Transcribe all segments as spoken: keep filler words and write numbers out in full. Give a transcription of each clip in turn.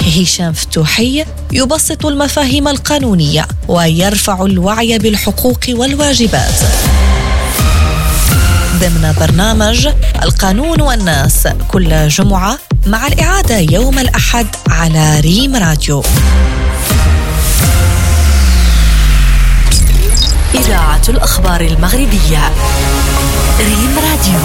هشام فتوحي يبسط المفاهيم القانونية ويرفع الوعي بالحقوق والواجبات ضمن برنامج القانون والناس كل جمعة، مع الإعادة يوم الأحد على ريم راديو. إذاعة الأخبار المغربية، ريم راديو.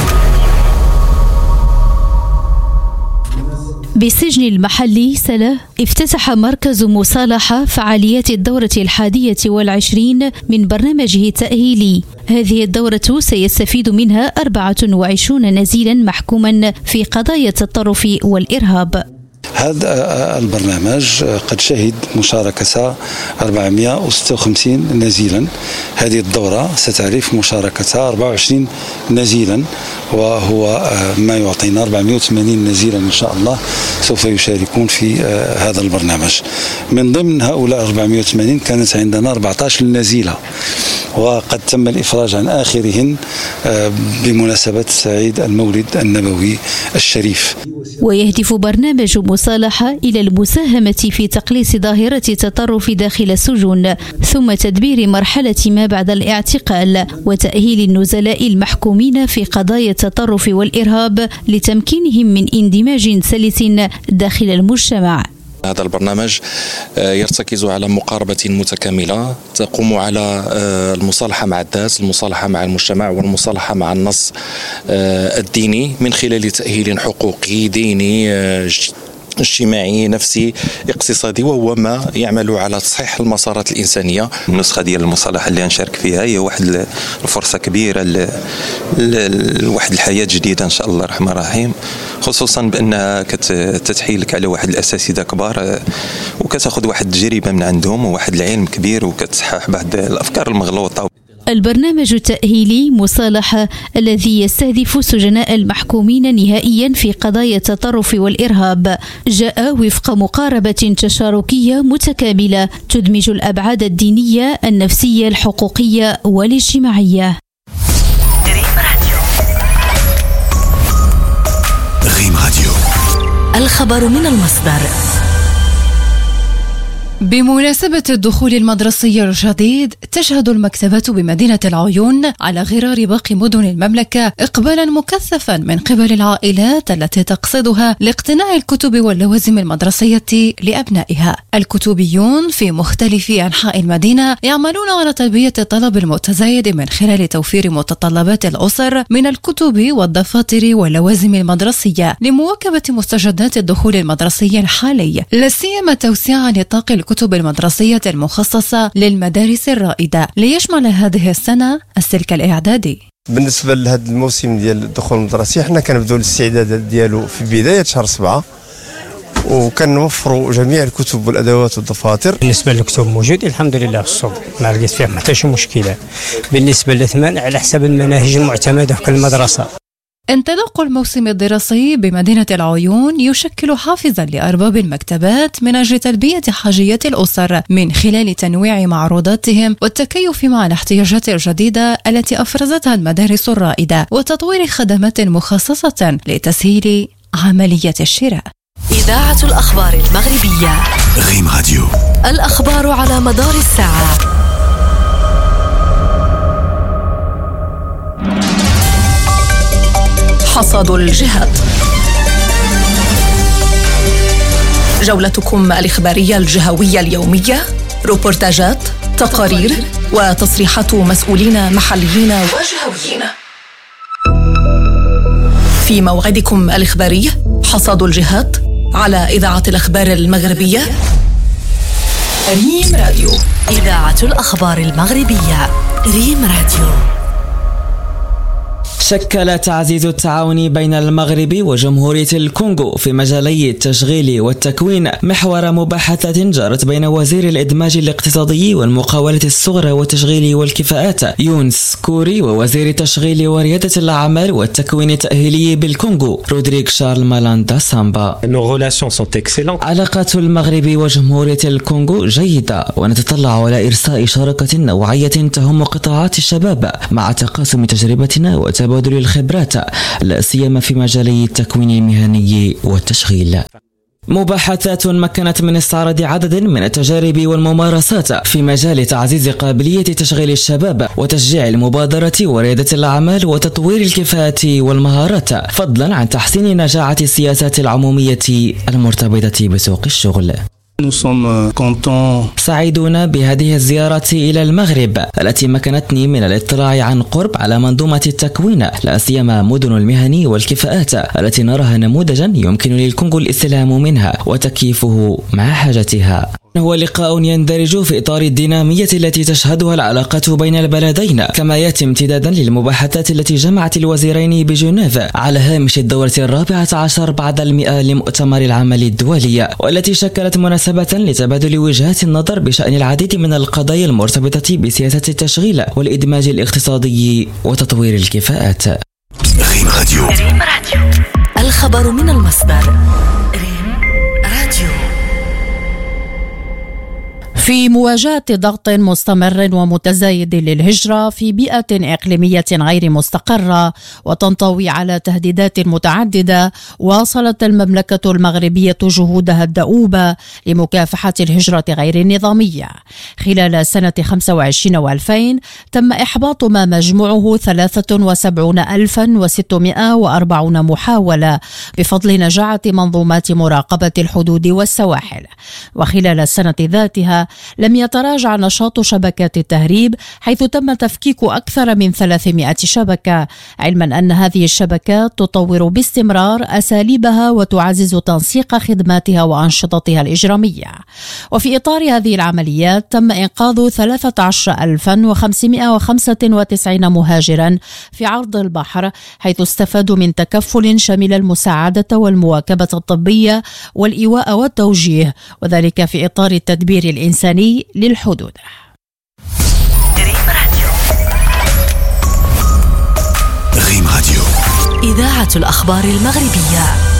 بالسجن المحلي سلا افتتح مركز مصالحة فعاليات الدورة الحادية والعشرين من برنامجه التأهيلي. هذه الدورة سيستفيد منها أربعة وعشرون نزيلا محكوما في قضايا التطرف والإرهاب. هذا البرنامج قد شهد مشاركة أربعمائة وستة وخمسين نزيلا. هذه الدورة ستعرف مشاركة أربعة وعشرين نزيلا، وهو ما يعطينا أربعمائة وثمانين نزيلا إن شاء الله سوف يشاركون في هذا البرنامج. من ضمن هؤلاء أربعمائة وثمانين كانت عندنا أربعة عشر نزيلة، وقد تم الإفراج عن آخرهن بمناسبة عيد المولد النبوي الشريف. ويهدف برنامج مصالحة إلى المساهمة في تقليص ظاهرة التطرف داخل السجون، ثم تدبير مرحلة ما بعد الاعتقال وتأهيل النزلاء المحكومين في قضايا التطرف والإرهاب لتمكينهم من اندماج سلس داخل المجتمع. هذا البرنامج يرتكز على مقاربة متكاملة تقوم على المصالحة مع الذات، المصالحة مع المجتمع، والمصالحة مع النص الديني من خلال تأهيل حقوقي ديني اجتماعي نفسي اقتصادي، وهو ما يعمل على تصحيح المسارات الإنسانية. النسخة ديال المصالحة اللي نشارك فيها هي واحد الفرصة كبيرة لواحد الحياة جديدة إن شاء الله الرحمن الرحيم، خصوصا بأنها كتتحيلك على واحد الأساتذة كبار وكتاخذ واحد التجربة من عندهم وواحد العلم كبير وكتصحح بعض الأفكار المغلوطة. البرنامج التأهيلي مصالحة الذي يستهدف سجناء المحكومين نهائيا في قضايا التطرف والإرهاب جاء وفق مقاربة تشاركية متكاملة تدمج الأبعاد الدينية، النفسية، الحقوقية والاجتماعية. ريم راديو، الخبر من المصدر. بمناسبة الدخول المدرسي الجديد، تشهد المكتبات بمدينة العيون على غرار باقي مدن المملكة إقبالا مكثفا من قبل العائلات التي تقصدها لاقتناء الكتب واللوازم المدرسية لأبنائها. الكتبيون في مختلف أنحاء المدينة يعملون على تلبية الطلب المتزايد من خلال توفير متطلبات الأسر من الكتب والدفاتر واللوازم المدرسية لمواكبة مستجدات الدخول المدرسي الحالي، لا سيما توسيع نطاق الكتب المدرسية المخصصة للمدارس الرائدة ليشمل هذه السنة السلك الإعدادي. بالنسبة لهذا الموسم ديال الدخول المدرسي، حنا كنبداو الاستعدادات ديالو في بداية شهر سبعة، وكنوفروا جميع الكتب والأدوات والدفاتر. بالنسبة للكتب موجود الحمد لله في السوق، ما لقيت فيها حتى شي مشكلة. بالنسبة للثمن على حسب المناهج المعتمدة في كل مدرسة. انطلاق الموسم الدراسي بمدينة العيون يشكل حافزا لأرباب المكتبات من أجل تلبية حاجيات الأسر من خلال تنويع معروضاتهم والتكيف مع الاحتياجات الجديدة التي أفرزتها المدارس الرائدة، وتطوير خدمات مخصصة لتسهيل عملية الشراء. إذاعة الأخبار المغربية، ريم راديو، الأخبار على مدار الساعة. حصاد الجهات، جولتكم الإخبارية الجهوية اليومية، روبورتاجات، تقارير وتصريحات مسؤولين محليين وجهويين. في موعدكم الإخباري حصاد الجهات على إذاعة الأخبار المغربية، ريم راديو. إذاعة الأخبار المغربية، ريم راديو. شكل تعزيز التعاون بين المغرب وجمهورية الكونغو في مجالي التشغيل والتكوين محور مباحثات جرت بين وزير الإدماج الاقتصادي والمقاولة الصغرى والتشغيل والكفاءات يونس كوري ووزير التشغيل وريادة الأعمال والتكوين التأهيلي بالكونغو رودريك شارل مالاندا سامبا. علاقات المغرب وجمهورية الكونغو جيدة، ونتطلع على إرساء شراكة نوعية تهم قطاعات الشباب مع تقاسم تجربتنا وتبادل الخبرات، لا سيما في مجالي التكوين المهني والتشغيل. مباحثات مكنت من استعراض عدد من التجارب والممارسات في مجال تعزيز قابلية تشغيل الشباب وتشجيع المبادرة وريادة الأعمال وتطوير الكفاءات والمهارات، فضلا عن تحسين نجاعة السياسات العمومية المرتبطة بسوق الشغل. سعيدون بهذه الزيارة إلى المغرب التي مكنتني من الاطلاع عن قرب على منظومة التكوين، لا سيما مدن المهن والكفاءات التي نراها نموذجا يمكن للكونغو الاستلهام منها وتكييفه مع حاجتها. هو لقاء يندرج في إطار الدينامية التي تشهدها العلاقات بين البلدين، كما يأتي امتدادا للمباحثات التي جمعت الوزيرين بجنيف على هامش الدورة الرابعة عشر بعد المئة لمؤتمر العمل الدولي، والتي شكلت مناسبة لتبادل وجهات النظر بشأن العديد من القضايا المرتبطة بسياسة التشغيل والإدماج الاقتصادي وتطوير الكفاءات. ريم راديو. الخبر من المصدر. ريم راديو. في مواجهة ضغط مستمر ومتزايد للهجرة في بيئة إقليمية غير مستقرة وتنطوي على تهديدات متعددة، واصلت المملكة المغربية جهودها الدؤوبة لمكافحة الهجرة غير النظامية. خلال سنة خمسة وعشرين وألفين تم إحباط ما مجموعه ثلاثة وسبعين ألفا وستمائة وأربعين محاولة بفضل نجاعة منظومات مراقبة الحدود والسواحل. وخلال السنة ذاتها لم يتراجع نشاط شبكات التهريب، حيث تم تفكيك أكثر من ثلاثمائة شبكة، علما أن هذه الشبكات تطور باستمرار أساليبها وتعزز تنسيق خدماتها وأنشطتها الإجرامية. وفي إطار هذه العمليات تم إنقاذ ثلاثة عشر ألفا وخمسمائة وخمسة وتسعين مهاجرا في عرض البحر، حيث استفادوا من تكفل شمل المساعدة والمواكبة الطبية والإيواء والتوجيه، وذلك في إطار التدبير الإنساني للحدود. ريم راديو. إذاعة الأخبار المغربية.